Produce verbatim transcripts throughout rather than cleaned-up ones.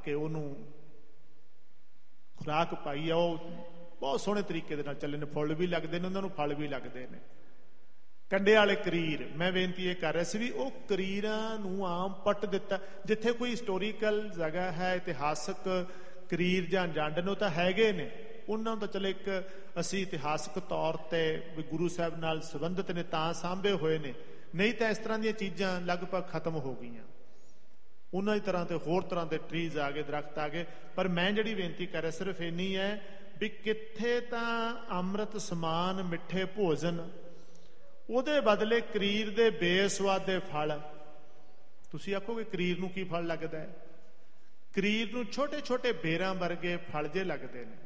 ਕੇ ਉਹਨੂੰ ਖੁਰਾਕ ਪਾਈ ਆ, ਉਹ ਬਹੁਤ ਸੋਹਣੇ ਤਰੀਕੇ ਦੇ ਨਾਲ ਚੱਲੇ ਨੇ। ਫੁੱਲ ਵੀ ਲੱਗਦੇ ਨੇ, ਉਹਨਾਂ ਨੂੰ ਫਲ ਵੀ ਲੱਗਦੇ ਨੇ। ਕੰਡੇ ਵਾਲੇ ਕਰੀਰ, ਮੈਂ ਬੇਨਤੀ ਇਹ ਕਰ ਰਿਹਾ ਸੀ ਵੀ ਉਹ ਕਰੀਰਾਂ ਨੂੰ ਆਮ ਪੱਟ ਦਿੱਤਾ। ਜਿੱਥੇ ਕੋਈ ਹਿਸਟੋਰੀਕਲ ਜਗ੍ਹਾ ਹੈ, ਇਤਿਹਾਸਕ ਕਰੀਰ ਜਾਂ ਜੰਡ ਨੇ, ਉਹ ਤਾਂ ਹੈਗੇ ਨੇ, ਉਹਨਾਂ ਨੂੰ ਤਾਂ ਚਲੋ ਇੱਕ ਅਸੀਂ ਇਤਿਹਾਸਕ ਤੌਰ ਤੇ ਵੀ ਗੁਰੂ ਸਾਹਿਬ ਨਾਲ ਸੰਬੰਧਿਤ ਨੇ ਤਾਂ ਸਾਂਭੇ ਹੋਏ ਨੇ, ਨਹੀਂ ਤਾਂ ਇਸ ਤਰ੍ਹਾਂ ਦੀਆਂ ਚੀਜ਼ਾਂ ਲਗਭਗ ਖਤਮ ਹੋ ਗਈਆਂ। ਉਹਨਾਂ ਦੀ ਤਰ੍ਹਾਂ ਤੇ ਹੋਰ ਤਰ੍ਹਾਂ ਦੇ ਟਰੀਜ਼ ਆ ਗਏ, ਦਰਖਤ ਆ ਗਏ। ਪਰ ਮੈਂ ਜਿਹੜੀ ਬੇਨਤੀ ਕਰ ਰਿਹਾ ਸਿਰਫ ਇੰਨੀ ਹੈ ਵੀ ਕਿੱਥੇ ਤਾਂ ਅੰਮ੍ਰਿਤ ਸਮਾਨ ਮਿੱਠੇ ਭੋਜਨ, ਉਹਦੇ ਬਦਲੇ ਕਰੀਰ ਦੇ ਬੇਸਵਾਦੇ ਫਲ। ਤੁਸੀਂ ਆਖੋਗੇ ਕਰੀਰ ਨੂੰ ਕੀ ਫਲ ਲੱਗਦਾ ਹੈ? ਕਰੀਰ ਨੂੰ ਛੋਟੇ ਛੋਟੇ ਬੇਰਾਂ ਵਰਗੇ ਫਲ ਜੇ ਲੱਗਦੇ ਨੇ,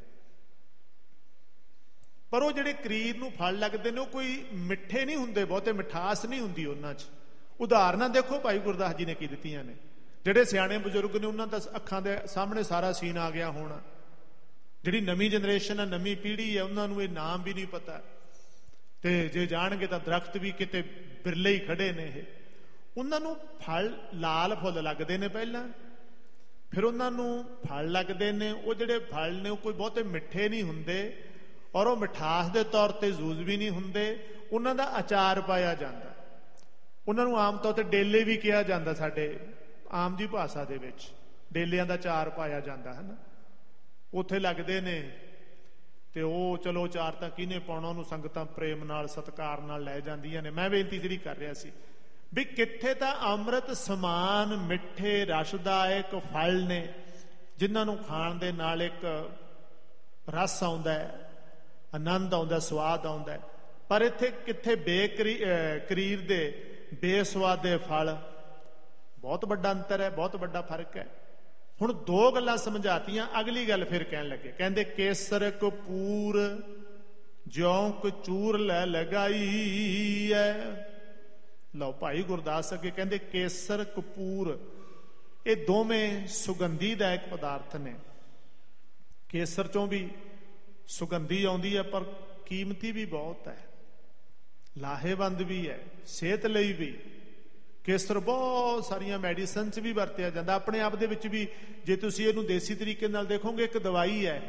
ਪਰ ਉਹ ਜਿਹੜੇ ਕਰੀਰ ਨੂੰ ਫਲ ਲੱਗਦੇ ਨੇ ਉਹ ਕੋਈ ਮਿੱਠੇ ਨਹੀਂ ਹੁੰਦੇ, ਬਹੁਤੇ ਮਿਠਾਸ ਨਹੀਂ ਹੁੰਦੀ ਉਹਨਾਂ 'ਚ। ਉਦਾਹਰਨਾਂ ਦੇਖੋ ਭਾਈ ਗੁਰਦਾਸ ਜੀ ਨੇ ਕੀ ਦਿੱਤੀਆਂ ਨੇ। ਜਿਹੜੇ ਸਿਆਣੇ ਬਜ਼ੁਰਗ ਨੇ ਉਹਨਾਂ ਦਾ ਅੱਖਾਂ ਦੇ ਸਾਹਮਣੇ ਸਾਰਾ ਸੀਨ ਆ ਗਿਆ ਹੋਣਾ। ਜਿਹੜੀ ਨਵੀਂ ਜਨਰੇਸ਼ਨ ਹੈ, ਨਵੀਂ ਪੀੜ੍ਹੀ ਹੈ, ਉਹਨਾਂ ਨੂੰ ਇਹ ਨਾਮ ਵੀ ਨਹੀਂ ਪਤਾ, ਤੇ ਜੇ ਜਾਣਗੇ ਤਾਂ ਦਰਖਤ ਵੀ ਕਿਤੇ ਬਿਰਲੇ ਹੀ ਖੜੇ ਨੇ। ਇਹ ਉਹਨਾਂ ਨੂੰ ਫਲ ਲਾਲ ਫੁੱਲ ਲੱਗਦੇ ਨੇ ਪਹਿਲਾਂ, ਫਿਰ ਉਹਨਾਂ ਨੂੰ ਫਲ ਲੱਗਦੇ ਨੇ। ਉਹ ਜਿਹੜੇ ਫਲ ਨੇ ਉਹ ਕੋਈ ਬਹੁਤੇ ਮਿੱਠੇ ਨਹੀਂ ਹੁੰਦੇ, ਔਰ ਉਹ ਮਿਠਾਸ ਦੇ ਤੌਰ ਤੇ ਜ਼ੂਜ਼ ਵੀ ਨਹੀਂ ਹੁੰਦੇ। ਉਹਨਾਂ ਦਾ ਅਚਾਰ ਪਾਇਆ ਜਾਂਦਾ, ਉਹਨਾਂ ਨੂੰ ਆਮ ਤੌਰ ਤੇ ਡੇਲੇ ਵੀ ਕਿਹਾ ਜਾਂਦਾ। ਸਾਡੇ ਆਮ ਜੀ ਭਾਸ਼ਾ ਦੇ ਵਿੱਚ ਡੇਲਿਆਂ ਦਾ ਅਚਾਰ ਪਾਇਆ ਜਾਂਦਾ ਹੈ ਨਾ, ਉੱਥੇ ਲੱਗਦੇ ਨੇ। ਤੇ ਉਹ ਚਲੋ ਅਚਾਰ ਤਾਂ ਕਿਹਨੇ ਪਾਉਣਾ, ਉਹਨੂੰ ਸੰਗਤਾਂ ਪ੍ਰੇਮ ਨਾਲ ਸਤਿਕਾਰ ਨਾਲ ਲੈ ਜਾਂਦੀਆਂ ਨੇ। ਮੈਂ ਬੇਨਤੀ ਜਿਹੜੀ ਕਰ ਰਿਹਾ ਸੀ ਵੀ ਕਿੱਥੇ ਤਾਂ ਅੰਮ੍ਰਿਤ ਸਮਾਨ ਮਿੱਠੇ ਰਸਦਾਇਕ ਫਲ ਨੇ, ਜਿਨ੍ਹਾਂ ਨੂੰ ਖਾਣ ਦੇ ਨਾਲ ਇੱਕ ਰਸ ਆਉਂਦਾ ਹੈ, ਆਨੰਦ ਆਉਂਦਾ, ਸਵਾਦ ਆਉਂਦਾ। ਪਰ ਇੱਥੇ ਕਿੱਥੇ ਬੇਕਰੀ ਕਰੀਰ ਦੇ ਬੇਸਵਾਦੇ ਫਲ। ਬਹੁਤ ਵੱਡਾ ਅੰਤਰ ਹੈ, ਬਹੁਤ ਵੱਡਾ ਫਰਕ ਹੈ। ਹੁਣ ਦੋ ਗੱਲਾਂ ਸਮਝਾਤੀਆਂ, ਅਗਲੀ ਗੱਲ ਫਿਰ ਕਹਿਣ ਲੱਗੇ। ਕਹਿੰਦੇ ਕੇਸਰ ਕਪੂਰ ਜਿਉਂ ਕਚੂਰ ਲੈ ਲਗਾਈ ਹੈ। ਲਓ ਭਾਈ ਗੁਰਦਾਸ ਅੱਗੇ ਕਹਿੰਦੇ ਕੇਸਰ ਕਪੂਰ ਇਹ ਦੋਵੇਂ ਸੁਗੰਧੀਦਾਇਕ ਪਦਾਰਥ ਨੇ। ਕੇਸਰ ਚੋਂ ਵੀ ਸੁਗੰਧੀ ਆਉਂਦੀ ਹੈ, ਪਰ ਕੀਮਤੀ ਵੀ ਬਹੁਤ ਹੈ, ਲਾਹੇਵੰਦ ਵੀ ਹੈ, ਸਿਹਤ ਲਈ ਵੀ। ਕੇਸਰ ਬਹੁਤ ਸਾਰੀਆਂ ਮੈਡੀਸਨ 'ਚ ਵੀ ਵਰਤਿਆ ਜਾਂਦਾ। ਆਪਣੇ ਆਪ ਦੇ ਵਿੱਚ ਵੀ ਜੇ ਤੁਸੀਂ ਇਹਨੂੰ ਦੇਸੀ ਤਰੀਕੇ ਨਾਲ ਦੇਖੋਗੇ ਇੱਕ ਦਵਾਈ ਹੈ।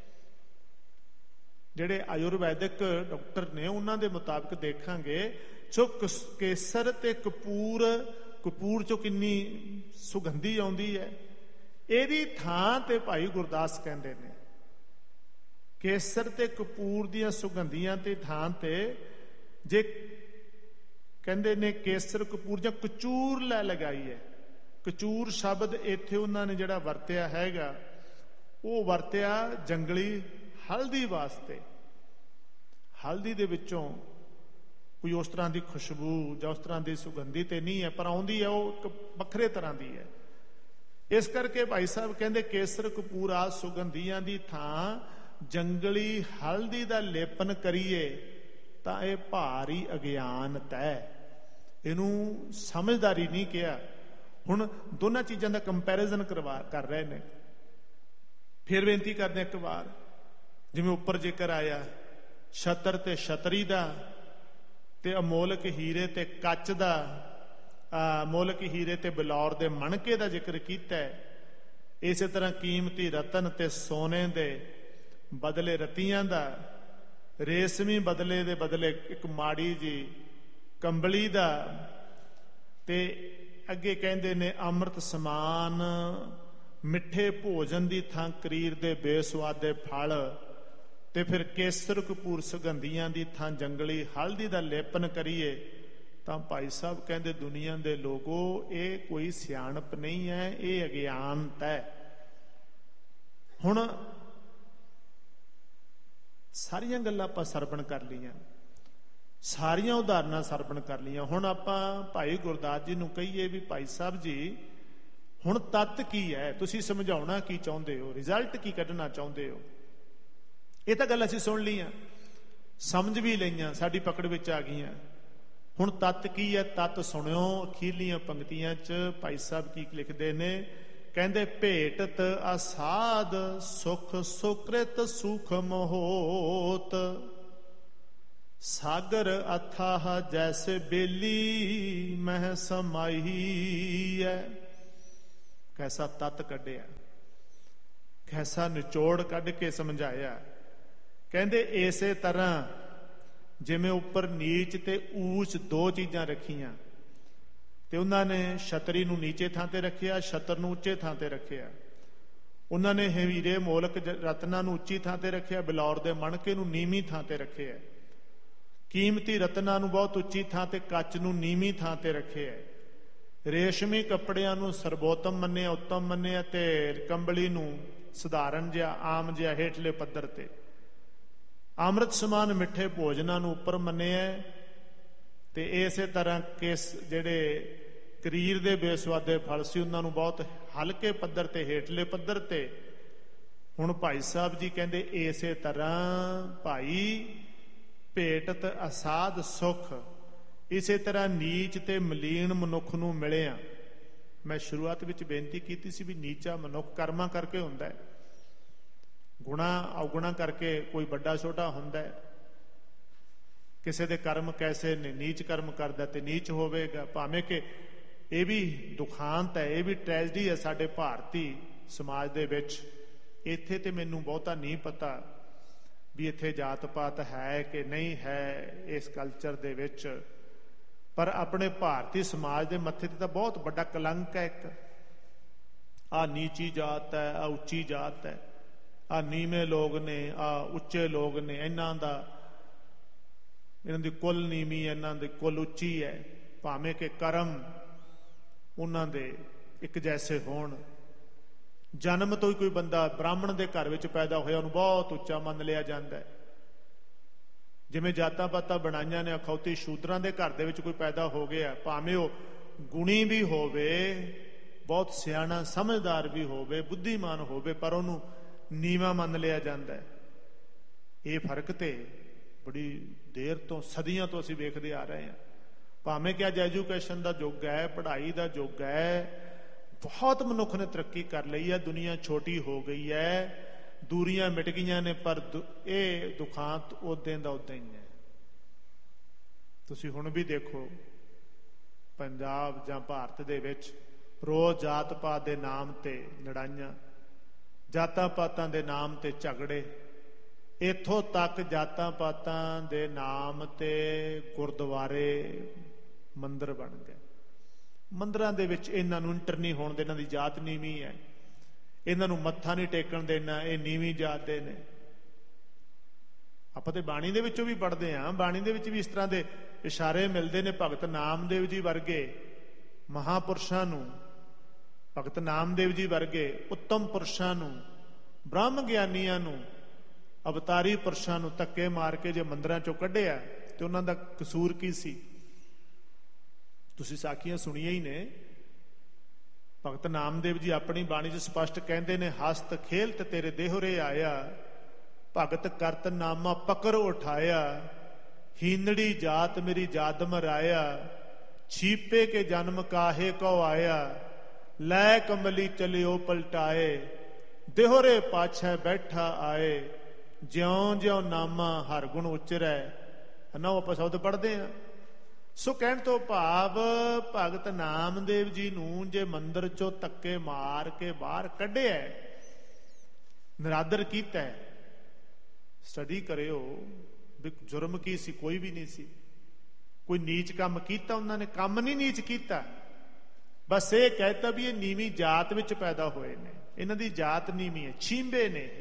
ਜਿਹੜੇ ਆਯੁਰਵੈਦਿਕ ਡਾਕਟਰ ਨੇ ਉਹਨਾਂ ਦੇ ਮੁਤਾਬਕ ਦੇਖਾਂਗੇ, ਸੋ ਕੇਸਰ ਤੇ ਕਪੂਰ, ਕਪੂਰ ਚੋਂ ਕਿੰਨੀ ਸੁਗੰਧੀ ਆਉਂਦੀ ਹੈ। ਇਹਦੀ ਥਾਂ ਤੇ ਭਾਈ ਗੁਰਦਾਸ ਕਹਿੰਦੇ ਨੇ ਕੇਸਰ ਤੇ ਕਪੂਰ ਦੀਆਂ ਸੁਗੰਧੀਆਂ ਤੇ ਥਾਂ ਤੇ ਜੇ ਕਹਿੰਦੇ ਨੇ ਕੇਸਰ ਕਪੂਰ ਜਾਂ ਕਚੂਰ ਲੈ ਲਗਾਈ ਹੈ। ਕਚੂਰ ਸ਼ਬਦ ਇੱਥੇ ਉਹਨਾਂ ਨੇ ਜਿਹੜਾ ਵਰਤਿਆ ਹੈਗਾ, ਉਹ ਵਰਤਿਆ ਜੰਗਲੀ ਹਲਦੀ ਵਾਸਤੇ। ਹਲਦੀ ਦੇ ਵਿੱਚੋਂ ਕੋਈ ਉਸ ਤਰ੍ਹਾਂ ਦੀ ਖੁਸ਼ਬੂ ਜਾਂ ਉਸ ਤਰ੍ਹਾਂ ਦੀ ਸੁਗੰਧੀ ਤੇ ਨਹੀਂ ਹੈ, ਪਰ ਆਉਂਦੀ ਹੈ ਉਹ ਇੱਕ ਵੱਖਰੇ ਤਰ੍ਹਾਂ ਦੀ ਹੈ। ਇਸ ਕਰਕੇ ਭਾਈ ਸਾਹਿਬ ਕਹਿੰਦੇ ਕੇਸਰ ਕਪੂਰ ਆ ਸੁਗੰਧੀਆਂ ਦੀ ਥਾਂ ਜੰਗਲੀ ਹਲਦੀ ਦਾ ਲੇਪਨ ਕਰੀਏ ਤਾਂ ਇਹ ਭਾਰੀ ਅਗਿਆਨਤ ਹੈ, ਇਹਨੂੰ ਸਮਝਦਾਰੀ ਨਹੀਂ ਕਿਹਾ। ਹੁਣ ਦੋਨਾਂ ਚੀਜ਼ਾਂ ਦਾ ਕੰਪੈਰੀਜ਼ਨ ਕਰਵਾ ਕਰ ਰਹੇ ਨੇ। ਫਿਰ ਬੇਨਤੀ ਕਰਦੇ ਇੱਕ ਵਾਰ, ਜਿਵੇਂ ਉੱਪਰ ਜ਼ਿਕਰ ਆਇਆ ਛਤਰ ਤੇ ਛਤਰੀ ਦਾ, ਤੇ ਅਮੋਲਕ ਹੀਰੇ ਤੇ ਕੱਚ ਦਾ, ਅਮੋਲਕ ਹੀਰੇ ਤੇ ਬਲੌਰ ਦੇ ਮਣਕੇ ਦਾ ਜ਼ਿਕਰ ਕੀਤਾ ਹੈ। ਇਸੇ ਤਰ੍ਹਾਂ ਕੀਮਤੀ ਰਤਨ ਤੇ ਸੋਨੇ ਦੇ ਬਦਲੇ ਰਤੀਆਂ ਦਾ, ਰੇਸ਼ਮੀ ਬਦਲੇ ਦੇ ਬਦਲੇ ਇੱਕ ਮਾੜੀ ਜੀ ਕੰਬਲੀ ਦਾ, ਤੇ ਅੱਗੇ ਕਹਿੰਦੇ ਨੇ ਅੰਮ੍ਰਿਤ ਸਮਾਨ ਮਿੱਠੇ ਭੋਜਨ ਦੀ ਥਾਂ ਕਰੀਰ ਦੇ ਬੇਸਵਾਦੇ ਫਲ, ਤੇ ਫਿਰ ਕੇਸਰ ਕਪੂਰ ਸੁਗੰਧੀਆਂ ਦੀ ਥਾਂ ਜੰਗਲੀ ਹਲਦੀ ਦਾ ਲੇਪਨ ਕਰੀਏ ਤਾਂ ਭਾਈ ਸਾਹਿਬ ਕਹਿੰਦੇ ਦੁਨੀਆ ਦੇ ਲੋਗੋ ਇਹ ਕੋਈ ਸਿਆਣਪ ਨਹੀਂ ਹੈ, ਇਹ ਅਗਿਆਨਤ ਹੈ। ਹੁਣ ਸਾਰੀਆਂ ਗੱਲਾਂ ਆਪਾਂ ਸਰਵਣ ਕਰ ਲਈਆਂ, ਸਾਰੀਆਂ ਉਦਾਹਰਨਾਂ ਸਰਵਣ ਕਰ ਲਈਆਂ। ਹੁਣ ਆਪਾਂ ਭਾਈ ਗੁਰਦਾਸ ਜੀ ਨੂੰ ਕਹੀਏ ਵੀ ਭਾਈ ਸਾਹਿਬ ਜੀ ਹੁਣ ਤੱਤ ਕੀ ਹੈ, ਤੁਸੀਂ ਸਮਝਾਉਣਾ ਕੀ ਚਾਹੁੰਦੇ ਹੋ, ਰਿਜ਼ਲਟ ਕੀ ਕੱਢਣਾ ਚਾਹੁੰਦੇ ਹੋ। ਇਹ ਤਾਂ ਗੱਲ ਅਸੀਂ ਸੁਣ ਲਈਆਂ, ਸਮਝ ਵੀ ਲਈਆਂ, ਸਾਡੀ ਪਕੜ ਵਿੱਚ ਆ ਗਈਆਂ। ਹੁਣ ਤੱਤ ਕੀ ਹੈ, ਤੱਤ ਸੁਣਿਓ। ਅਖੀਰਲੀਆਂ ਪੰਕਤੀਆਂ 'ਚ ਭਾਈ ਸਾਹਿਬ ਕੀ ਲਿਖਦੇ ਨੇ, ਕਹਿੰਦੇ ਭੇਟਤ ਅਸਾਧ ਸੁਖ ਸੁਕ੍ਰਿਤ ਸੁਖਮ ਹੋਤ, ਸਾਗਰ ਅਥਾਹ ਜੈਸੇ ਬੇਲੀ ਮਹਿ ਸਮਾਈ ਹੈ। ਕੈਸਾ ਤੱਤ ਕੱਢਿਆ। ਐਸਾ ਨਿਚੋੜ ਕੱਢ ਕੇ ਸਮਝਾਇਆ। ਕਹਿੰਦੇ ਇਸੇ ਤਰ੍ਹਾਂ ਜਿਵੇਂ ਉੱਪਰ ਨੀਚ ਤੇ ਊਚ ਦੋ ਚੀਜ਼ਾਂ ਰੱਖੀਆਂ, ਤੇ ਉਹਨਾਂ ਨੇ ਛਤਰੀ ਨੂੰ ਨੀਚੇ ਥਾਂ ਤੇ ਰੱਖਿਆ, ਛਤਰ ਨੂੰ ਉੱਚੇ ਥਾਂ ਤੇ ਰੱਖਿਆ। ਉਹਨਾਂ ਨੇ ਹੀਰੇ ਮੋਲਕ ਰਤਨਾਂ ਨੂੰ ਉੱਚੀ ਥਾਂ ਤੇ ਰੱਖਿਆ, ਬਿਲੌਰ ਦੇ ਮਣਕੇ ਨੂੰ ਨੀਵੀਂ ਥਾਂ ਤੇ ਰੱਖਿਆ। ਕੀਮਤੀ ਰਤਨਾਂ ਨੂੰ ਬਹੁਤ ਉੱਚੀ ਥਾਂ ਤੇ, ਕੱਚ ਨੂੰ ਨੀਵੀਂ ਥਾਂ ਤੇ ਰੱਖਿਆ। ਰੇਸ਼ਮੀ ਕੱਪੜਿਆਂ ਨੂੰ ਸਰਬੋਤਮ ਮੰਨਿਆ, ਉੱਤਮ ਮੰਨਿਆ, ਤੇ ਕੰਬਲੀ ਨੂੰ ਸਧਾਰਨ ਜਿਹਾ ਆਮ ਜਿਹਾ ਹੇਠਲੇ ਪੱਧਰ ਤੇ। ਅੰਮ੍ਰਿਤ ਸਮਾਨ ਮਿੱਠੇ ਭੋਜਨਾਂ ਨੂੰ ਉੱਪਰ ਮੰਨਿਆ, ਤੇ ਇਸੇ ਤਰ੍ਹਾਂ ਕਿਸ ਜਿਹੜੇ ਕਰੀਰ ਦੇ ਬੇਸਵਾਦੇ ਫਲ ਸੀ ਉਹਨਾਂ ਨੂੰ ਬਹੁਤ ਹਲਕੇ ਪੱਧਰ ਤੇ, ਹੇਠਲੇ ਪੱਧਰ ਤੇ। ਹੁਣ ਭਾਈ ਸਾਹਿਬ ਜੀ ਕਹਿੰਦੇ ਇਸੇ ਤਰ੍ਹਾਂ ਭਾਈ ਭੇਟਤ ਅਸਾਧ ਸੁਖ, ਇਸੇ ਤਰ੍ਹਾਂ ਨੀਚ ਤੇ ਮਲੀਨ ਮਨੁੱਖ ਨੂੰ ਮਿਲਿਆ। ਮੈਂ ਸ਼ੁਰੂਆਤ ਵਿੱਚ ਬੇਨਤੀ ਕੀਤੀ ਸੀ ਵੀ ਨੀਚਾ ਮਨੁੱਖ ਕਰਮਾਂ ਕਰਕੇ ਹੁੰਦਾ ਹੈ, ਗੁਣਾ ਔਗੁਣਾ ਕਰਕੇ ਕੋਈ ਵੱਡਾ ਛੋਟਾ ਹੁੰਦਾ ਹੈ। ਕਿਸੇ ਦੇ ਕਰਮ ਕੈਸੇ ਨੇ, ਨੀਚ ਕਰਮ ਕਰਦਾ ਤੇ ਨੀਚ ਹੋਵੇਗਾ। ਭਾਵੇਂ ਕਿ ਇਹ ਵੀ ਦੁਖਾਂਤ ਹੈ, ਇਹ ਵੀ ਟ੍ਰੈਜਡੀ ਹੈ ਸਾਡੇ ਭਾਰਤੀ ਸਮਾਜ ਦੇ ਵਿੱਚ। ਇੱਥੇ ਤੇ ਮੈਨੂੰ ਬਹੁਤਾ ਨਹੀਂ ਪਤਾ ਵੀ ਇੱਥੇ ਜਾਤ ਪਾਤ ਹੈ ਕਿ ਨਹੀਂ ਹੈ ਇਸ ਕਲਚਰ ਦੇ ਵਿੱਚ, ਪਰ ਆਪਣੇ ਭਾਰਤੀ ਸਮਾਜ ਦੇ ਮੱਥੇ ਤੇ ਤਾਂ ਬਹੁਤ ਵੱਡਾ ਕਲੰਕ ਹੈ। ਇੱਕ ਆ ਨੀਚੀ ਜਾਤ ਹੈ, ਆ ਉੱਚੀ ਜਾਤ ਹੈ, ਆ ਨੀਵੇਂ ਲੋਕ ਨੇ, ਆ ਉੱਚੇ ਲੋਕ ਨੇ, ਇਹਨਾਂ ਦਾ ਇਹਨਾਂ ਦੀ ਕੁੱਲ ਨੀਵੀਂ, ਇਹਨਾਂ ਦੀ ਕੁੱਲ ਉੱਚੀ ਹੈ। ਭਾਵੇਂ ਕਿ ਕਰਮ ਉਹਨਾਂ ਦੇ ਇੱਕ ਜੈਸੇ ਹੋਣ। ਜਨਮ ਤੋਂ ਹੀ ਕੋਈ ਬੰਦਾ ਬ੍ਰਾਹਮਣ ਦੇ ਘਰ ਵਿੱਚ ਪੈਦਾ ਹੋਇਆ, ਉਹਨੂੰ ਬਹੁਤ ਉੱਚਾ ਮੰਨ ਲਿਆ ਜਾਂਦਾ ਹੈ। ਜਿਵੇਂ ਜਾਤਾਂ ਪਾਤਾਂ ਬਣਾਈਆਂ ਨੇ, ਅਖੌਤੀ ਸ਼ੂਦਰਾਂ ਦੇ ਘਰ ਦੇ ਵਿੱਚ ਕੋਈ ਪੈਦਾ ਹੋ ਗਿਆ, ਭਾਵੇਂ ਉਹ ਗੁਣੀ ਵੀ ਹੋਵੇ, ਬਹੁਤ ਸਿਆਣਾ ਸਮਝਦਾਰ ਵੀ ਹੋਵੇ, ਬੁੱਧੀਮਾਨ ਹੋਵੇ, ਪਰ ਉਹਨੂੰ ਨੀਵਾਂ ਮੰਨ ਲਿਆ ਜਾਂਦਾ ਹੈ। ਇਹ ਫਰਕ ਤੇ ਬੜੀ ਦੇਰ ਤੋਂ, ਸਦੀਆਂ ਤੋਂ ਅਸੀਂ ਵੇਖਦੇ ਆ ਰਹੇ ਹਾਂ। ਭਾਵੇਂ ਕਿ ਅੱਜ ਐਜੂਕੇਸ਼ਨ ਦਾ ਯੁੱਗ ਹੈ, ਪੜ੍ਹਾਈ ਦਾ ਯੁੱਗ ਹੈ, ਬਹੁਤ ਮਨੁੱਖ ਨੇ ਤਰੱਕੀ ਕਰ ਲਈ ਹੈ, ਦੁਨੀਆ ਛੋਟੀ ਹੋ ਗਈ ਹੈ, ਦੂਰੀਆਂ ਮਿਟ ਗਈਆਂ ਨੇ, ਪਰ ਇਹ ਦੁਖਾਂਤ ਉਦੋਂ ਦਾ ਉਦਾਂ ਹੀ ਹੈ। ਤੁਸੀਂ ਹੁਣ ਵੀ ਦੇਖੋ ਪੰਜਾਬ ਜਾਂ ਭਾਰਤ ਦੇ ਵਿੱਚ ਰੋਜ਼ ਜਾਤ ਪਾਤ ਦੇ ਨਾਮ ਤੇ ਲੜਾਈਆਂ, ਜਾਤਾਂ ਪਾਤਾਂ ਦੇ ਨਾਮ ਤੇ ਝਗੜੇ, ਇੱਥੋਂ ਤੱਕ ਜਾਤਾਂ ਪਾਤਾਂ ਦੇ ਨਾਮ ਤੇ ਗੁਰਦੁਆਰੇ ਮੰਦਿਰ ਬਣ ਗਏ। ਮੰਦਿਰਾਂ ਦੇ ਵਿੱਚ ਇਹਨਾਂ ਨੂੰ ਇੰਟਰ ਨਹੀਂ ਹੋਣ ਦੇਣਾ, ਦੀ ਜਾਤ ਨੀਵੀਂ ਹੈ, ਇਹਨਾਂ ਨੂੰ ਮੱਥਾ ਨਹੀਂ ਟੇਕਣ ਦੇਣਾ, ਇਹ ਨੀਵੀਂ ਜਾਤ ਦੇ ਨੇ। ਆਪਾਂ ਤੇ ਬਾਣੀ ਦੇ ਵਿੱਚੋਂ ਵੀ ਪੜ੍ਹਦੇ ਹਾਂ, ਬਾਣੀ ਦੇ ਵਿੱਚ ਵੀ ਇਸ ਤਰ੍ਹਾਂ ਦੇ ਇਸ਼ਾਰੇ ਮਿਲਦੇ ਨੇ। ਭਗਤ ਨਾਮਦੇਵ ਜੀ ਵਰਗੇ ਮਹਾਪੁਰਸ਼ਾਂ ਨੂੰ, ਭਗਤ ਨਾਮਦੇਵ ਜੀ ਵਰਗੇ ਉੱਤਮ ਪੁਰਸ਼ਾਂ ਨੂੰ, ਬ੍ਰਹਮ ਗਿਆਨੀਆਂ ਨੂੰ, ਅਵਤਾਰੀ ਪੁਰਸ਼ਾਂ ਨੂੰ ਧੱਕੇ ਮਾਰ ਕੇ ਜੇ ਮੰਦਿਰਾਂ ਚੋਂ ਕੱਢਿਆ ਤੇ ਉਹਨਾਂ ਦਾ ਕਸੂਰ ਕੀ ਸੀ? ਤੁਸੀਂ ਸਾਖੀਆਂ ਸੁਣੀਆਂ ਹੀ ਨੇ। ਭਗਤ ਨਾਮਦੇਵ ਜੀ ਆਪਣੀ ਬਾਣੀ 'ਚ ਸਪਸ਼ਟ ਕਹਿੰਦੇ ਨੇ, ਹਸਤ ਖੇਲਤ ਤੇਰੇ ਦੇਹੁਰੇ ਆਇਆ, ਭਗਤ ਕਰਤ ਨਾਮਾ ਪਕੜ ਉਠਾਇਆ, ਹੀਨੜੀ ਜਾਤ ਮੇਰੀ ਜਾਤ ਮਰਾਇਆ, ਛੀਪੇ ਕੇ ਜਨਮ ਕਾਹੇ ਕਉ ਆਇਆ, ਲੈ ਕਮਲੀ ਚਲਿਓ ਪਲਟਾਏ, ਦੇਹੁਰੇ ਪਾਛੈ ਬੈਠਾ ਆਏ, ਜਿਉਂ ਜਿਉਂ ਨਾਮਾ ਹਰ ਗੁਣ ਉਚਰੈ। ਨਾ ਆਪਾਂ ਸ਼ਬਦ ਪੜ੍ਹਦੇ ਹਾਂ। ਸੋ ਕਹਿਣ ਤੋਂ ਭਾਵ ਭਗਤ ਨਾਮਦੇਵ ਜੀ ਨੂੰ ਜੇ ਮੰਦਿਰ ਚੋਂ ਧੱਕੇ ਮਾਰ ਕੇ ਬਾਹਰ ਕੱਢਿਆ, ਨਿਰਾਦਰ ਕੀਤਾ, ਸਟੱਡੀ ਕਰਿਓ ਵੀ ਜੁਰਮ ਕੀ ਸੀ? ਕੋਈ ਵੀ ਨਹੀਂ ਸੀ। ਕੋਈ ਨੀਚ ਕੰਮ ਕੀਤਾ ਉਹਨਾਂ ਨੇ? ਕੰਮ ਨਹੀਂ ਨੀਚ ਕੀਤਾ, ਬਸ ਇਹ ਕਹਿਤਾ ਵੀ ਇਹ ਨੀਵੀਂ ਜਾਤ ਵਿੱਚ ਪੈਦਾ ਹੋਏ ਨੇ, ਇਹਨਾਂ ਦੀ ਜਾਤ ਨੀਵੀਂ ਹੈ, ਛੀਂਬੇ ਨੇ,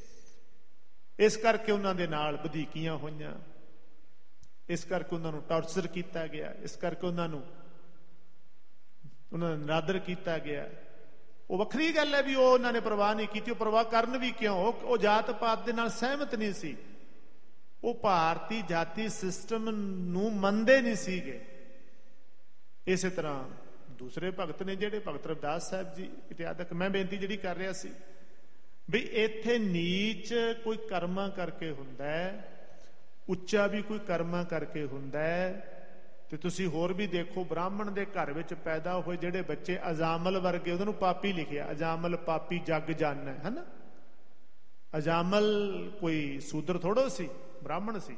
ਇਸ ਕਰਕੇ ਉਹਨਾਂ ਦੇ ਨਾਲ ਵਧੀਕੀਆਂ ਹੋਈਆਂ, ਇਸ ਕਰਕੇ ਉਹਨਾਂ ਨੂੰ ਟਾਰਚਰ ਕੀਤਾ ਗਿਆ, ਇਸ ਕਰਕੇ ਉਹਨਾਂ ਨੂੰ ਉਹਨਾਂ ਦਾ ਨਿਰਾਦਰ ਕੀਤਾ ਗਿਆ। ਉਹ ਵੱਖਰੀ ਗੱਲ ਹੈ ਵੀ ਉਹ ਉਹਨਾਂ ਨੇ ਪਰਵਾਹ ਨਹੀਂ ਕੀਤੀ। ਉਹ ਪਰਵਾਹ ਕਰਨ ਵੀ ਕਿਉਂ? ਉਹ ਜਾਤ ਪਾਤ ਦੇ ਨਾਲ ਸਹਿਮਤ ਨਹੀਂ ਸੀ, ਉਹ ਭਾਰਤੀ ਜਾਤੀ ਸਿਸਟਮ ਨੂੰ ਮੰਨਦੇ ਨਹੀਂ ਸੀਗੇ। ਇਸੇ ਤਰ੍ਹਾਂ ਦੂਸਰੇ ਭਗਤ ਨੇ ਜਿਹੜੇ, ਭਗਤ ਰਵਿਦਾਸ ਸਾਹਿਬ ਜੀ ਇਤਿਆਦਿਕ। ਮੈਂ ਬੇਨਤੀ ਜਿਹੜੀ ਕਰ ਰਿਹਾ ਸੀ ਵੀ ਇੱਥੇ ਨੀਚ ਕੋਈ ਕਰਮਾਂ ਕਰਕੇ ਹੁੰਦਾ ਹੈ, ਉੱਚਾ ਵੀ ਕੋਈ ਕਰਮਾਂ ਕਰਕੇ ਹੁੰਦਾ ਹੈ। ਤੇ ਤੁਸੀਂ ਹੋਰ ਵੀ ਦੇਖੋ, ਬ੍ਰਾਹਮਣ ਦੇ ਘਰ ਵਿੱਚ ਪੈਦਾ ਹੋਏ ਜਿਹੜੇ ਬੱਚੇ, ਅਜਾਮਲ ਵਰਗੇ, ਉਹਨਾਂ ਨੂੰ ਪਾਪੀ ਲਿਖਿਆ, ਅਜਾਮਲ ਪਾਪੀ ਜਗ ਜਾਣੈ, ਹੈ ਨਾ। ਅਜਾਮਲ ਕੋਈ ਸੂਦਰ ਥੋੜੋ ਸੀ, ਬ੍ਰਾਹਮਣ ਸੀ।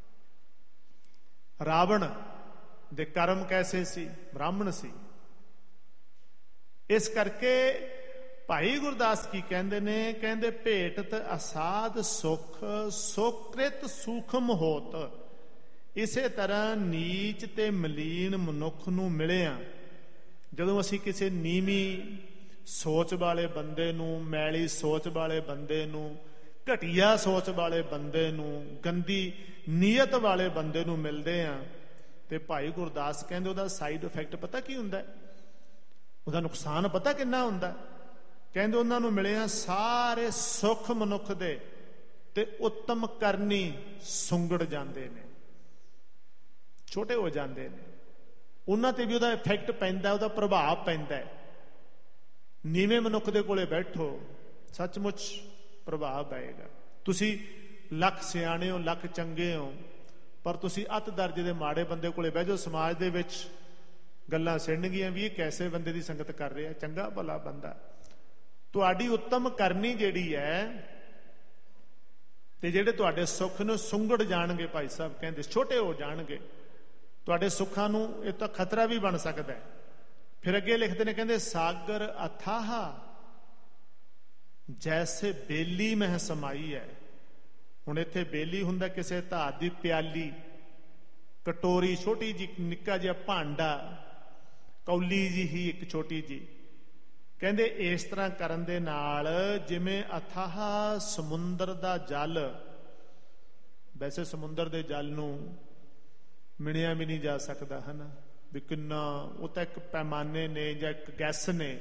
ਰਾਵਣ ਦੇ ਕਰਮ ਕੈਸੇ ਸੀ? ਬ੍ਰਾਹਮਣ ਸੀ। ਇਸ ਕਰਕੇ ਭਾਈ ਗੁਰਦਾਸ ਕੀ ਕਹਿੰਦੇ ਨੇ? ਕਹਿੰਦੇ ਭੇਟਤ ਅਸਾਧ ਸੁਖ ਸੋਕ੍ਰਿਤ ਸੂਖਮ ਹੋਤ। ਇਸੇ ਤਰ੍ਹਾਂ ਨੀਚ ਤੇ ਮਲੀਨ ਮਨੁੱਖ ਨੂੰ ਮਿਲਿਆ ਜਦੋਂ ਅਸੀਂ ਕਿਸੇ ਨੀਵੀਂ ਸੋਚ ਵਾਲੇ ਬੰਦੇ ਨੂੰ, ਮੈਲੀ ਸੋਚ ਵਾਲੇ ਬੰਦੇ ਨੂੰ, ਘਟੀਆ ਸੋਚ ਵਾਲੇ ਬੰਦੇ ਨੂੰ, ਗੰਦੀ ਨੀਅਤ ਵਾਲੇ ਬੰਦੇ ਨੂੰ ਮਿਲਦੇ ਆ, ਤੇ ਭਾਈ ਗੁਰਦਾਸ ਕਹਿੰਦੇ ਉਹਦਾ ਸਾਈਡ ਇਫੈਕਟ ਪਤਾ ਕੀ ਹੁੰਦਾ? ਉਹਦਾ ਨੁਕਸਾਨ ਪਤਾ ਕਿੰਨਾ ਹੁੰਦਾ? ਕਹਿੰਦੇ ਉਹਨਾਂ ਨੂੰ ਮਿਲਿਆ ਸਾਰੇ ਸੁੱਖ ਮਨੁੱਖ ਦੇ ਤੇ ਉੱਤਮ ਕਰਨੀ ਸੁੰਗੜ ਜਾਂਦੇ ਨੇ, ਛੋਟੇ ਹੋ ਜਾਂਦੇ ਨੇ। ਉਹਨਾਂ ਤੇ ਵੀ ਉਹਦਾ ਇਫੈਕਟ ਪੈਂਦਾ, ਉਹਦਾ ਪ੍ਰਭਾਵ ਪੈਂਦਾ। ਨੀਵੇਂ ਮਨੁੱਖ ਦੇ ਕੋਲੇ ਬੈਠੋ, ਸੱਚਮੁੱਚ ਪ੍ਰਭਾਵ ਪਏਗਾ। ਤੁਸੀਂ ਲੱਖ ਸਿਆਣੇ ਹੋ, ਲੱਖ ਚੰਗੇ ਹੋ, ਪਰ ਤੁਸੀਂ ਅੱਤ ਦਰਜੇ ਦੇ ਮਾੜੇ ਬੰਦੇ ਕੋਲੇ ਬਹਿ ਜਾਓ, ਸਮਾਜ ਦੇ ਵਿੱਚ ਗੱਲਾਂ ਸਿੜਨਗੀਆਂ ਵੀ ਇਹ ਕੈਸੇ ਬੰਦੇ ਦੀ ਸੰਗਤ ਕਰ ਰਿਹਾ, ਚੰਗਾ ਭਲਾ ਬੰਦਾ। ਤੁਹਾਡੀ ਉੱਤਮ ਕਰਨੀ ਜਿਹੜੀ ਹੈ ਤੇ ਜਿਹੜੇ ਤੁਹਾਡੇ ਸੁੱਖ ਨੂੰ ਸੁੰਗੜ ਜਾਣਗੇ, ਭਾਈ ਸਾਹਿਬ ਕਹਿੰਦੇ ਛੋਟੇ ਹੋ ਜਾਣਗੇ, ਤੁਹਾਡੇ ਸੁੱਖਾਂ ਨੂੰ ਇਹ ਤਾਂ ਖਤਰਾ ਵੀ ਬਣ ਸਕਦਾ ਹੈ। ਫਿਰ ਅੱਗੇ ਲਿਖਦੇ ਨੇ, ਕਹਿੰਦੇ ਸਾਗਰ ਅਥਾਹ ਜੈਸੇ ਬੇਲੀ ਮਹਿ ਸਮਾਈ ਹੈ। ਹੁਣ ਇੱਥੇ ਬੇਲੀ ਹੁੰਦਾ ਕਿਸੇ ਧਾਤ ਦੀ ਪਿਆਲੀ, ਕਟੋਰੀ, ਛੋਟੀ ਜੀ ਨਿੱਕਾ ਜਿਹਾ ਭਾਂਡਾ, ਕੌਲੀ ਜੀ ਹੀ ਇੱਕ ਛੋਟੀ ਜੀ। ਕਹਿੰਦੇ ਇਸ ਤਰ੍ਹਾਂ ਕਰਨ ਦੇ ਨਾਲ ਜਿਵੇਂ ਅਥਾਹ ਸਮੁੰਦਰ ਦਾ ਜਲ, ਵੈਸੇ ਸਮੁੰਦਰ ਦੇ ਜਲ ਨੂੰ ਮਿਣਿਆ ਵੀ ਨਹੀਂ ਜਾ ਸਕਦਾ, ਹਨਾ ਵੀ ਕਿੰਨਾ, ਉਹ ਤਾਂ ਇੱਕ ਪੈਮਾਨੇ ਨੇ ਜਾਂ ਇੱਕ ਗੈਸ ਨੇ,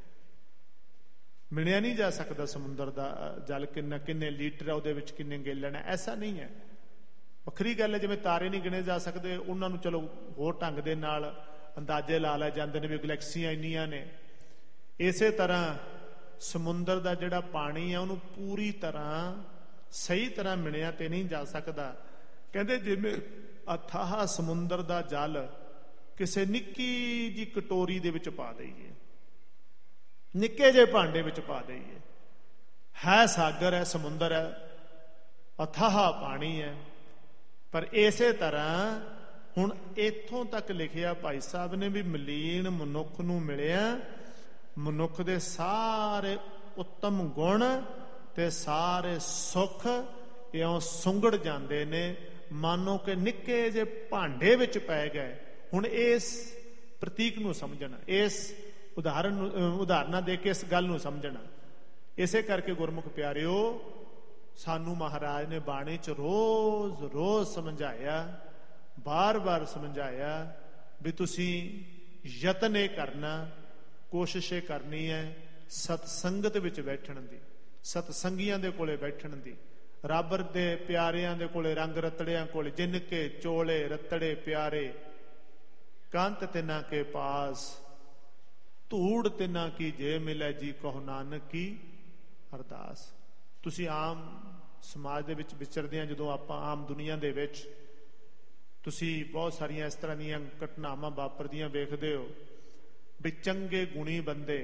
ਮਿਣਿਆ ਨਹੀਂ ਜਾ ਸਕਦਾ ਸਮੁੰਦਰ ਦਾ ਜਲ ਕਿੰਨਾ, ਕਿੰਨੇ ਲੀਟਰ ਹੈ ਉਹਦੇ ਵਿੱਚ, ਕਿੰਨੇ ਗੈਲਨ ਹੈ, ਐਸਾ ਨਹੀਂ ਹੈ। ਵੱਖਰੀ ਗੱਲ ਹੈ ਜਿਵੇਂ ਤਾਰੇ ਨਹੀਂ ਗਿਣੇ ਜਾ ਸਕਦੇ, ਉਹਨਾਂ ਨੂੰ ਚਲੋ ਹੋਰ ਢੰਗ ਦੇ ਨਾਲ ਅੰਦਾਜ਼ੇ ਲਾ ਲਏ ਜਾਂਦੇ ਨੇ ਵੀ ਗਲੈਕਸੀਆਂ ਇੰਨੀਆਂ ਨੇ। ਇਸੇ ਤਰ੍ਹਾਂ ਸਮੁੰਦਰ ਦਾ ਜਿਹੜਾ ਪਾਣੀ ਹੈ ਉਹਨੂੰ ਪੂਰੀ ਤਰ੍ਹਾਂ ਸਹੀ ਤਰ੍ਹਾਂ ਮਿਣਿਆ ਤੇ ਨਹੀਂ ਜਾ ਸਕਦਾ। ਕਹਿੰਦੇ ਜਿਵੇਂ ਅਥਾਹ ਸਮੁੰਦਰ ਦਾ ਜਲ ਕਿਸੇ ਨਿੱਕੀ ਜੀ ਕਟੋਰੀ ਦੇ ਵਿੱਚ ਪਾ ਦਈਏ, ਨਿੱਕੇ ਜਿਹੇ ਭਾਂਡੇ ਵਿੱਚ ਪਾ ਦਈਏ, ਹੈ ਸਾਗਰ ਹੈ, ਸਮੁੰਦਰ ਹੈ, ਅਥਾਹ ਪਾਣੀ ਹੈ। ਪਰ ਇਸੇ ਤਰ੍ਹਾਂ ਹੁਣ ਇੱਥੋਂ ਤੱਕ ਲਿਖਿਆ ਭਾਈ ਸਾਹਿਬ ਨੇ ਵੀ ਮਲੀਨ ਮਨੁੱਖ ਨੂੰ ਮਿਲਿਆ, ਮਨੁੱਖ ਦੇ ਸਾਰੇ ਉੱਤਮ ਗੁਣ ਤੇ ਸਾਰੇ ਸੁੱਖ ਇਉਂ ਸੁੰਗੜ ਜਾਂਦੇ ਨੇ, ਮਾਨੋ ਕਿ ਨਿੱਕੇ ਜਿਹੇ ਭਾਂਡੇ ਵਿੱਚ ਪੈ ਗਏ। ਹੁਣ ਇਸ ਪ੍ਰਤੀਕ ਨੂੰ ਸਮਝਣਾ, ਇਸ ਉਦਾਹਰਨ ਨੂੰ, ਉਦਾਹਰਨਾਂ ਦੇ ਕੇ ਇਸ ਗੱਲ ਨੂੰ ਸਮਝਣਾ। ਇਸੇ ਕਰਕੇ ਗੁਰਮੁਖ ਪਿਆਰਿਓ, ਸਾਨੂੰ ਮਹਾਰਾਜ ਨੇ ਬਾਣੀ 'ਚ ਰੋਜ਼ ਰੋਜ਼ ਸਮਝਾਇਆ, ਬਾਰ-ਬਾਰ ਸਮਝਾਇਆ ਵੀ ਤੁਸੀਂ ਯਤਨ ਇਹ ਕਰਨਾ, ਕੋਸ਼ਿਸ਼ ਇਹ ਕਰਨੀ ਹੈ ਸਤਸੰਗਤ ਵਿੱਚ ਬੈਠਣ ਦੀ, ਸਤਸੰਗੀਆਂ ਦੇ ਕੋਲੇ ਬੈਠਣ ਦੀ, ਰੱਬ ਦੇ ਪਿਆਰਿਆਂ ਦੇ ਕੋਲੇ, ਰੰਗ ਰਤੜਿਆਂ ਕੋਲੇ। ਜਿਨ ਕੇ ਚੋਲੇ ਰਤੜੇ ਪਿਆਰੇ, ਕੰਤ ਤਿਨਾ ਕੇ ਪਾਸ, ਧੂੜ ਤਿਨਾ ਕੀ ਜੇ ਮਿਲੇ ਜੀ, ਕਹੋ ਨਾਨਕ ਕੀ ਅਰਦਾਸ। ਤੁਸੀਂ ਆਮ ਸਮਾਜ ਦੇ ਵਿੱਚ ਵਿਚਰਦੇ ਆ, ਜਦੋਂ ਆਪਾਂ ਆਮ ਦੁਨੀਆ ਦੇ ਵਿੱਚ, ਤੁਸੀਂ ਬਹੁਤ ਸਾਰੀਆਂ ਇਸ ਤਰ੍ਹਾਂ ਦੀਆਂ ਘਟਨਾਵਾਂ ਵਾਪਰਦੀਆਂ ਵੇਖਦੇ ਹੋ ਵੀ ਚੰਗੇ ਗੁਣੀ ਬੰਦੇ,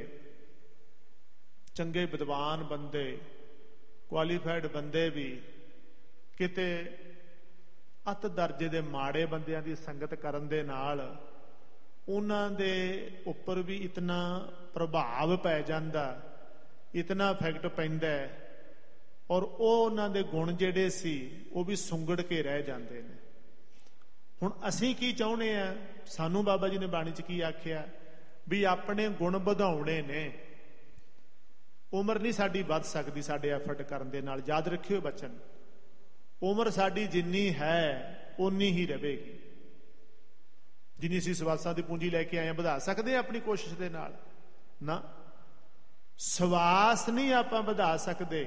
ਚੰਗੇ ਵਿਦਵਾਨ ਬੰਦੇ, ਕੁਆਲੀਫਾਈਡ ਬੰਦੇ ਵੀ ਕਿਤੇ ਅਤ ਦਰਜੇ ਦੇ ਮਾੜੇ ਬੰਦਿਆਂ ਦੀ ਸੰਗਤ ਕਰਨ ਦੇ ਨਾਲ ਉਹਨਾਂ ਦੇ ਉੱਪਰ ਵੀ ਇਤਨਾ ਪ੍ਰਭਾਵ ਪੈ ਜਾਂਦਾ, ਇਤਨਾ ਇਫੈਕਟ ਪੈਂਦਾ, ਔਰ ਉਹ ਉਹਨਾਂ ਦੇ ਗੁਣ ਜਿਹੜੇ ਸੀ ਉਹ ਵੀ ਸੁੰਗੜ ਕੇ ਰਹਿ ਜਾਂਦੇ ਨੇ। ਹੁਣ ਅਸੀਂ ਕੀ ਚਾਹੁੰਦੇ ਆ? ਸਾਨੂੰ ਬਾਬਾ ਜੀ ਨੇ ਬਾਣੀ 'ਚ ਕੀ ਆਖਿਆ ਵੀ ਆਪਣੇ ਗੁਣ ਵਧਾਉਣੇ ਨੇ। ਉਮਰ ਨਹੀਂ ਸਾਡੀ ਵੱਧ ਸਕਦੀ ਸਾਡੇ ਐਫਰਟ ਕਰਨ ਦੇ ਨਾਲ, ਯਾਦ ਰੱਖਿਓ ਬਚਨ। ਉਮਰ ਸਾਡੀ ਜਿੰਨੀ ਹੈ ਓਨੀ ਹੀ ਰਹੇਗੀ। ਜਿੰਨੀ ਅਸੀਂ ਸਵਾਸਾਂ ਦੀ ਪੂੰਜੀ ਲੈ ਕੇ ਆਏ ਹਾਂ, ਵਧਾ ਸਕਦੇ ਹਾਂ ਆਪਣੀ ਕੋਸ਼ਿਸ਼ ਦੇ ਨਾਲ? ਨਾ, ਸਵਾਸ ਨਹੀਂ ਆਪਾਂ ਵਧਾ ਸਕਦੇ,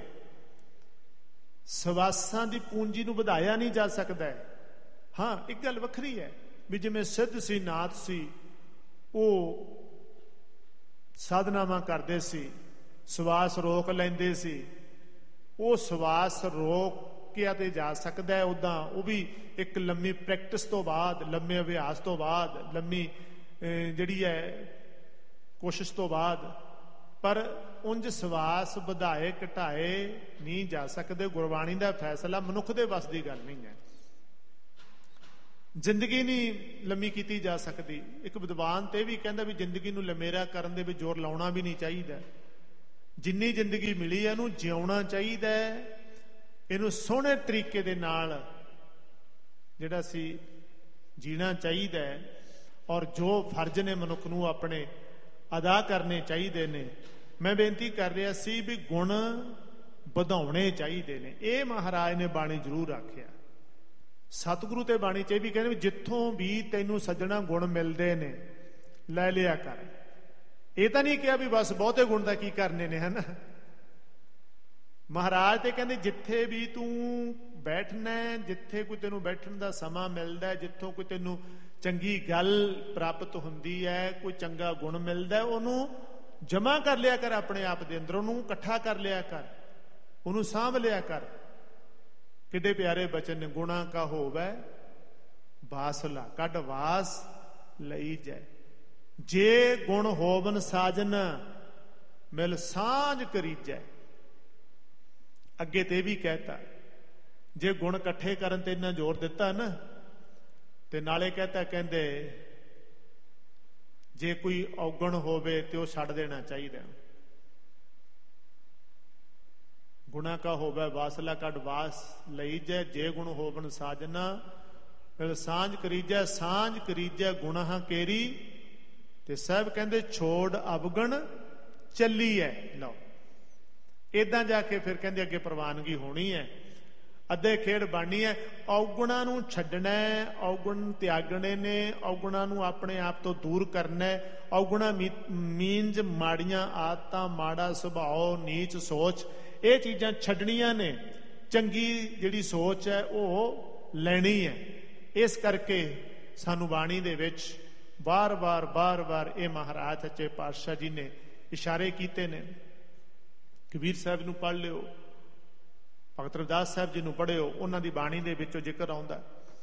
ਸਵਾਸਾਂ ਦੀ ਪੂੰਜੀ ਨੂੰ ਵਧਾਇਆ ਨਹੀਂ ਜਾ ਸਕਦਾ। ਹਾਂ, ਇੱਕ ਗੱਲ ਵੱਖਰੀ ਹੈ ਵੀ ਜਿਵੇਂ ਸਿੱਧ ਸੀ, ਨਾਥ ਸੀ, ਉਹ ਸਾਧਨਾਵਾਂ ਕਰਦੇ ਸੀ, ਸਵਾਸ ਰੋਕ ਲੈਂਦੇ ਸੀ, ਉਹ ਸਵਾਸ ਰੋਕ ਕੇ ਤੇ ਜਾ ਸਕਦਾ ਹੈ। ਉਦਾਂ ਉਹ ਵੀ ਇੱਕ ਲੰਮੀ ਪ੍ਰੈਕਟਿਸ ਤੋਂ ਬਾਅਦ, ਲੰਮੇ ਅਭਿਆਸ ਤੋਂ ਬਾਅਦ, ਲੰਮੀ ਜਿਹੜੀ ਹੈ ਕੋਸ਼ਿਸ਼ ਤੋਂ ਬਾਅਦ, ਪਰ ਉਂਝ ਸਵਾਸ ਵਧਾਏ ਘਟਾਏ ਨਹੀਂ ਜਾ ਸਕਦੇ। ਗੁਰਬਾਣੀ ਦਾ ਫੈਸਲਾ ਮਨੁੱਖ ਦੇ ਵੱਸ ਦੀ ਗੱਲ ਨਹੀਂ ਹੈ। ਜ਼ਿੰਦਗੀ ਨਹੀਂ ਲੰਮੀ ਕੀਤੀ ਜਾ ਸਕਦੀ। ਇੱਕ ਵਿਦਵਾਨ ਤੇ ਵੀ ਕਹਿੰਦਾ ਵੀ ਜ਼ਿੰਦਗੀ ਨੂੰ ਲੰਮੇਰਾ ਕਰਨ ਦੇ ਵਿੱਚ ਜ਼ੋਰ ਲਾਉਣਾ ਵੀ ਨਹੀਂ ਚਾਹੀਦਾ। ਜਿੰਨੀ ਜ਼ਿੰਦਗੀ ਮਿਲੀ ਹੈ ਇਹਨੂੰ ਜਿਉਣਾ ਚਾਹੀਦਾ, ਇਹਨੂੰ ਸੋਹਣੇ ਤਰੀਕੇ ਦੇ ਨਾਲ ਜਿਹੜਾ ਸੀ ਜੀਣਾ ਚਾਹੀਦਾ ਹੈ। ਔਰ ਜੋ ਫਰਜ਼ ਨੇ ਮਨੁੱਖ ਨੂੰ ਆਪਣੇ ਅਦਾ ਕਰਨੇ ਚਾਹੀਦੇ ਨੇ। ਮੈਂ ਬੇਨਤੀ ਕਰ ਰਿਹਾ ਸੀ ਵੀ ਗੁਣ ਵਧਾਉਣੇ ਚਾਹੀਦੇ ਨੇ। ਇਹ ਮਹਾਰਾਜ ਨੇ ਬਾਣੀ ਜ਼ਰੂਰ ਆਖਿਆ। ਸਤਿਗੁਰੂ ਤੇ ਬਾਣੀ 'ਚ ਇਹ ਵੀ ਕਹਿੰਦੇ ਵੀ ਜਿੱਥੋਂ ਵੀ ਤੈਨੂੰ ਸੱਜਣਾ ਗੁਣ ਮਿਲਦੇ ਨੇ ਲੈ ਲਿਆ ਕਰ। ਇਹ ਤਾਂ ਨਹੀਂ ਕਿਹਾ ਵੀ ਬਸ ਬਹੁਤੇ ਗੁਣ ਦਾ ਕੀ ਕਰਨੇ ਨੇ, ਹਨਾ। ਮਹਾਰਾਜ ਤੇ ਕਹਿੰਦੇ ਜਿੱਥੇ ਵੀ ਤੂੰ ਬੈਠਣਾ, ਜਿੱਥੇ ਕੋਈ ਤੈਨੂੰ ਬੈਠਣ ਦਾ ਸਮਾਂ ਮਿਲਦਾ, ਜਿੱਥੋਂ ਕੋਈ ਤੈਨੂੰ ਚੰਗੀ ਗੱਲ ਪ੍ਰਾਪਤ ਹੁੰਦੀ ਹੈ, ਕੋਈ ਚੰਗਾ ਗੁਣ ਮਿਲਦਾ, ਉਹਨੂੰ ਜਮਾ ਕਰ ਲਿਆ ਕਰ ਆਪਣੇ ਆਪ ਦੇ ਅੰਦਰ, ਉਹਨੂੰ ਇਕੱਠਾ ਕਰ ਲਿਆ ਕਰ, ਉਹਨੂੰ ਸਾਂਭ ਲਿਆ ਕਰ। ਕਿੱਡੇ ਪਿਆਰੇ ਬਚਨ ਨੇ, ਗੁਣਾ ਕਾ ਹੋਵੇ ਬਾਸਲਾ ਕੱਢ ਵਾਸ ਲਈ ਜੈ। ਜੇ ਗੁਣ ਹੋਵਨ ਸਾਜਨ ਮਿਲ ਸਾਂਝ ਕਰੀਜੈ। ਅੱਗੇ ਤੇ ਵੀ ਕਹਿਤਾ ਜੇ ਗੁਣ ਇਕੱਠੇ ਕਰਨ ਤੇ ਇੰਨਾ ਜ਼ੋਰ ਦਿੱਤਾ ਨਾ, ਤੇ ਨਾਲੇ ਕਹਿਤਾ ਕਹਿੰਦੇ ਜੇ ਕੋਈ ਔਗਣ ਹੋਵੇ ਤੇ ਉਹ ਛੱਡ ਦੇਣਾ ਚਾਹੀਦਾ। ਗੁਣਾ ਕਾ ਹੋਵੇ ਵਾਸਲਾ ਕੱਢ ਵਾਸ ਲਈ ਜੈ। ਜੇ ਗੁਣ ਹੋਵਨ ਸਾਜਨਾ ਮਿਲ ਸਾਂਝ ਕਰੀਜੈ। ਸਾਂਝ ਕਰੀਜੈ ਗੁਣਾਂ ਕੇਰੀ ਤੇ ਸਾਹਿਬ ਕਹਿੰਦੇ ਛੋੜ ਅਵਗਣ ਚੱਲੀ ਹੈ। ਲਓ ਏਦਾਂ ਜਾ ਕੇ ਫਿਰ ਕਹਿੰਦੇ ਅੱਗੇ ਪ੍ਰਵਾਨਗੀ ਹੋਣੀ ਹੈ, ਅੱਧੇ ਖੇਡ ਬਣਨੀ ਹੈ। ਔਗੁਣਾਂ ਨੂੰ ਛੱਡਣਾ, ਔਗੁਣ ਤਿਆਗਣੇ ਨੇ, ਔਗੁਣਾਂ ਨੂੰ ਆਪਣੇ ਆਪ ਤੋਂ ਦੂਰ ਕਰਨਾ। ਔਗੁਣਾ ਮੀਨਜ ਮਾੜੀਆਂ ਆਦਤਾਂ, ਮਾੜਾ ਸੁਭਾਅ, ਨੀਚ ਸੋਚ, ਇਹ ਚੀਜ਼ਾਂ ਛੱਡਣੀਆਂ ਨੇ। ਚੰਗੀ ਜਿਹੜੀ ਸੋਚ ਹੈ ਉਹ ਲੈਣੀ ਹੈ। ਇਸ ਕਰਕੇ ਸਾਨੂੰ ਬਾਣੀ ਦੇ ਵਿੱਚ ਬਾਰ ਬਾਰ ਬਾਰ ਬਾਰ ਇਹ ਮਹਾਰਾਜ ਸੱਚੇ ਪਾਤਸ਼ਾਹ ਜੀ ਨੇ ਇਸ਼ਾਰੇ ਕੀਤੇ ਨੇ। ਕਬੀਰ ਸਾਹਿਬ ਨੂੰ ਪੜ੍ਹ ਲਿਓ, ਭਗਤ ਰਵਿਦਾਸ ਸਾਹਿਬ ਜੀ ਨੂੰ ਪੜ੍ਹਿਓ, ਉਹਨਾਂ ਦੀ ਬਾਣੀ ਦੇ ਵਿੱਚੋਂ ਜ਼ਿਕਰ ਆਉਂਦਾ।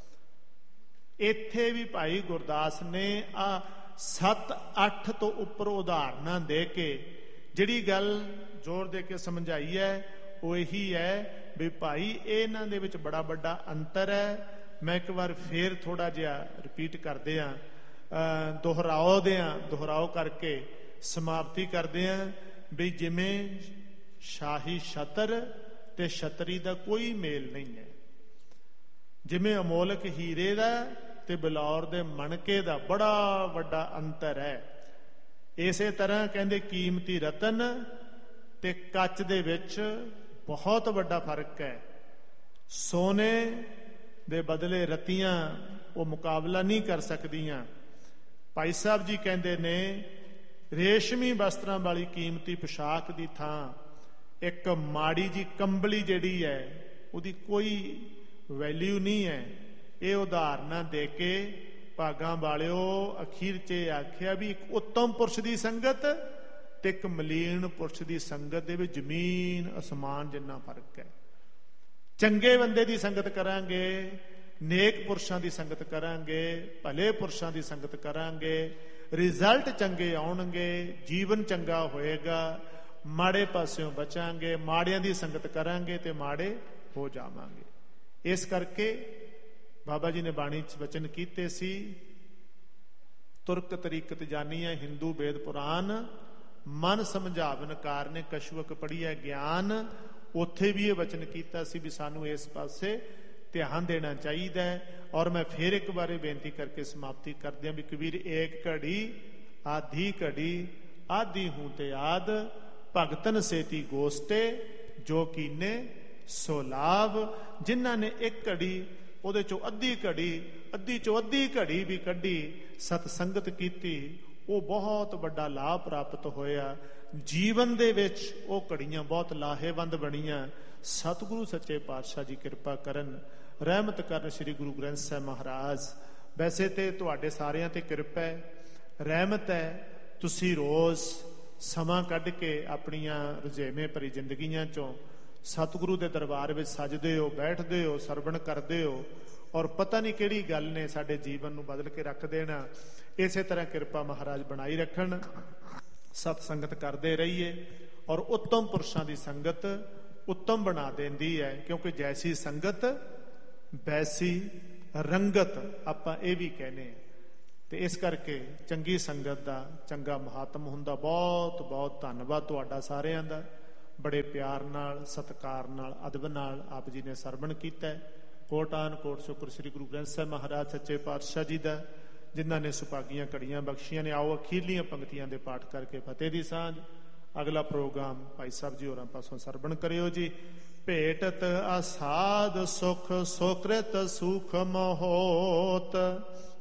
ਇੱਥੇ ਵੀ ਭਾਈ ਗੁਰਦਾਸ ਨੇ ਆ ਸੱਤ ਅੱਠ ਤੋਂ ਉੱਪਰ ਉਦਾਹਰਨਾਂ ਦੇ ਕੇ ਜਿਹੜੀ ਗੱਲ ਜ਼ੋਰ ਦੇ ਕੇ ਸਮਝਾਈ ਹੈ ਉਹ ਇਹੀ ਹੈ ਵੀ ਭਾਈ ਇਹਨਾਂ ਦੇ ਵਿੱਚ ਬੜਾ ਵੱਡਾ ਅੰਤਰ ਹੈ। ਮੈਂ ਇੱਕ ਵਾਰ ਫੇਰ ਥੋੜਾ ਜਿਹਾ ਰਿਪੀਟ ਕਰਦੇ ਹਾਂ, ਦੁਹਰਾਓ ਦੇ ਆ ਦੁਹਰਾਓ ਕਰਕੇ ਸਮਾਪਤੀ ਕਰਦੇ ਹਾਂ ਵੀ ਜਿਵੇਂ ਸ਼ਾਹੀ ਛਤਰ ਤੇ ਛਤਰੀ ਦਾ ਕੋਈ ਮੇਲ ਨਹੀਂ ਹੈ, ਜਿਵੇਂ ਅਮੋਲਕ ਹੀਰੇ ਦਾ ਤੇ ਬਲੌਰ ਦੇ ਮਣਕੇ ਦਾ ਬੜਾ ਵੱਡਾ ਅੰਤਰ ਹੈ, ਇਸੇ ਤਰ੍ਹਾਂ ਕਹਿੰਦੇ ਕੀਮਤੀ ਰਤਨ ਤੇ ਕੱਚ ਦੇ ਵਿੱਚ ਬਹੁਤ ਵੱਡਾ ਫਰਕ ਹੈ। ਸੋਨੇ ਦੇ ਬਦਲੇ ਰਤੀਆਂ ਉਹ ਮੁਕਾਬਲਾ ਨਹੀਂ ਕਰ ਸਕਦੀਆਂ। ਭਾਈ ਸਾਹਿਬ ਜੀ ਕਹਿੰਦੇ ਨੇ ਰੇਸ਼ਮੀ ਵਸਤਰਾਂ ਵਾਲੀ ਕੀਮਤੀ ਪੋਸ਼ਾਕ ਦੀ ਥਾਂ ਇੱਕ ਮਾੜੀ ਜੀ ਕੰਬਲੀ ਜਿਹੜੀ ਹੈ ਉਹਦੀ ਕੋਈ ਵੈਲਿਊ ਨਹੀਂ ਹੈ। ਇਹ ਉਦਾਹਰਨਾਂ ਦੇ ਕੇ ਭਾਗਾਂ ਵਾਲਿਓ ਅਖੀਰ 'ਚ ਆਖਿਆ ਵੀ ਇੱਕ ਉੱਤਮ ਪੁਰਸ਼ ਦੀ ਸੰਗਤ ਤੇ ਇੱਕ ਮਲੀਨ ਪੁਰਸ਼ ਦੀ ਸੰਗਤ ਦੇ ਵਿੱਚ ਜ਼ਮੀਨ ਅਸਮਾਨ ਜਿੰਨਾ ਫਰਕ ਹੈ। ਚੰਗੇ ਬੰਦੇ ਦੀ ਸੰਗਤ ਕਰਾਂਗੇ, ਨੇਕ ਪੁਰਸ਼ਾਂ ਦੀ ਸੰਗਤ ਕਰਾਂਗੇ, ਭਲੇ ਪੁਰਸ਼ਾਂ ਦੀ ਸੰਗਤ ਕਰਾਂਗੇ, ਰਿਜ਼ਲਟ ਚੰਗੇ ਆਉਣਗੇ, ਜੀਵਨ ਚੰਗਾ ਹੋਏਗਾ, ਮਾੜੇ ਪਾਸਿਓਂ ਬਚਾਂਗੇ। ਮਾੜਿਆਂ ਦੀ ਸੰਗਤ ਕਰਾਂਗੇ ਤੇ ਮਾੜੇ ਹੋ ਜਾਵਾਂਗੇ। ਇਸ ਕਰਕੇ ਬਾਬਾ ਜੀ ਨੇ ਬਾਣੀ 'ਚ ਵਚਨ ਕੀਤੇ ਸੀ, ਤੁਰਕ ਤਰੀਕਤ ਜਾਨੀਐ ਹਿੰਦੂ ਵੇਦ ਪੁਰਾਨ, ਮਨ ਸਮਝਾਵਨ ਕਾਰਨੇ ਕਛੁਅਕ ਪੜੀਐ ਗਿਆਨ। ਉੱਥੇ ਵੀ ਇਹ ਵਚਨ ਕੀਤਾ ਸੀ ਵੀ ਸਾਨੂੰ ਇਸ ਪਾਸੇ ਧਿਆਨ ਦੇਣਾ ਚਾਹੀਦਾ ਹੈ। ਔਰ ਮੈਂ ਫਿਰ ਇੱਕ ਵਾਰੀ ਬੇਨਤੀ ਕਰਕੇ ਸਮਾਪਤੀ ਕਰਦੇ ਹਾਂ ਵੀ ਕਬੀਰ ਏਕ ਘੜੀ ਆਧੀ ਘੜੀ ਆਧੀ ਹੂੰ ਤੇ ਆਦ ਭਗਤਨ ਸੇਤੀ ਗੋਸਟੇ ਜੋ ਕੀਨੇ ਸੋ ਲਾਭ। ਜਿਨ੍ਹਾਂ ਨੇ ਇੱਕ ਘੜੀ ਉਹਦੇ ਚੋਂ ਅੱਧੀ ਘੜੀ ਅੱਧੀ ਚੋਂ ਅੱਧੀ ਘੜੀ ਵੀ ਕੱਢੀ, ਸਤ ਸੰਗਤ ਕੀਤੀ, ਉਹ ਬਹੁਤ ਵੱਡਾ ਲਾਭ ਪ੍ਰਾਪਤ ਹੋਇਆ। ਜੀਵਨ ਦੇ ਵਿੱਚ ਉਹ ਘੜੀਆਂ ਬਹੁਤ ਲਾਹੇਵੰਦ ਬਣੀਆਂ। ਸਤਿਗੁਰੂ ਸੱਚੇ ਪਾਤਸ਼ਾਹ ਜੀ ਕਿਰਪਾ ਕਰਨ, ਰਹਿਮਤ ਕਰਨ ਸ੍ਰੀ ਗੁਰੂ ਗ੍ਰੰਥ ਸਾਹਿਬ ਮਹਾਰਾਜ। ਵੈਸੇ ਤੇ ਤੁਹਾਡੇ ਸਾਰਿਆਂ ਤੇ ਕਿਰਪਾ ਹੈ, ਰਹਿਮਤ ਹੈ। ਤੁਸੀਂ ਰੋਜ਼ ਸਮਾਂ ਕੱਢ ਕੇ ਆਪਣੀਆਂ ਰੁਝੇਵੇਂ ਭਰੀ ਜ਼ਿੰਦਗੀਆਂ ਚੋਂ ਸਤਿਗੁਰੂ ਦੇ ਦਰਬਾਰ ਵਿੱਚ ਸਜਦੇ ਹੋ, ਬੈਠਦੇ ਹੋ, ਸਰਵਣ ਕਰਦੇ ਹੋ, ਔਰ ਪਤਾ ਨਹੀਂ ਕਿਹੜੀ ਗੱਲ ਨੇ ਸਾਡੇ ਜੀਵਨ ਨੂੰ ਬਦਲ ਕੇ ਰੱਖ ਦੇਣਾ। ਇਸੇ ਤਰ੍ਹਾਂ ਕਿਰਪਾ ਮਹਾਰਾਜ ਬਣਾਈ ਰੱਖਣ, ਸਤ ਸੰਗਤ ਕਰਦੇ ਰਹੀਏ। ਔਰ ਉੱਤਮ ਪੁਰਸ਼ਾਂ ਦੀ ਸੰਗਤ ਉੱਤਮ ਬਣਾ ਦਿੰਦੀ ਹੈ, ਕਿਉਂਕਿ ਜੈਸੀ ਸੰਗਤ ਵੈਸੀ ਰੰਗਤ ਆਪਾਂ ਇਹ ਵੀ ਕਹਿੰਦੇ ਹਾਂ। ਤੇ ਇਸ ਕਰਕੇ ਚੰਗੀ ਸੰਗਤ ਦਾ ਚੰਗਾ ਮਹਾਤਮ ਹੁੰਦਾ। ਬਹੁਤ ਬਹੁਤ ਧੰਨਵਾਦ ਤੁਹਾਡਾ ਸਾਰਿਆਂ ਦਾ। ਬੜੇ ਪਿਆਰ ਨਾਲ, ਸਤਿਕਾਰ ਨਾਲ, ਅਦਬ ਨਾਲ ਆਪ ਜੀ ਨੇ ਸਰਵਣ ਕੀਤਾ ਹੈ। ਕੋਟਾਨ ਕੋਟ ਸ਼ੁਕਰ ਸ੍ਰੀ ਗੁਰੂ ਗ੍ਰੰਥ ਸਾਹਿਬ ਮਹਾਰਾਜ ਸੱਚੇ ਪਾਤਸ਼ਾਹ ਜੀ ਦਾ, ਜਿਨ੍ਹਾਂ ਨੇ ਸੁਭਾਗੀਆਂ ਘੜੀਆਂ ਬਖਸ਼ੀਆਂ ਨੇ। ਆਓ ਅਖੀਰਲੀਆਂ ਪੰਕਤੀਆਂ ਦੇ ਪਾਠ ਕਰਕੇ ਫਤਿਹ ਦੀ ਸਾਂਝ। ਅਗਲਾ ਪ੍ਰੋਗਰਾਮ ਭਾਈ ਸਾਹਿਬ ਜੀ ਹੋਰਾਂ ਪਾਸੋਂ ਸਰਵਣ ਕਰਿਓ ਜੀ। ਭੇਟਤ ਅਸਾਧ ਸੁਖ ਸੁਕ੍ਰਿਤ ਸੁਖ ਮਹੋਤ,